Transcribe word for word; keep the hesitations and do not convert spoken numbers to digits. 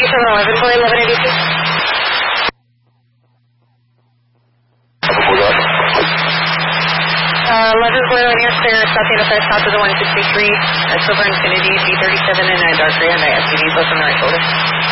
seven eleven for eleven eighty-two. Uh, eleven for eleven here, clear, South Santa Fe, south of the one sixty-three, uh, Silver Infinity, B thirty-seven, and a dark gray on the S U V, both on the right shoulder.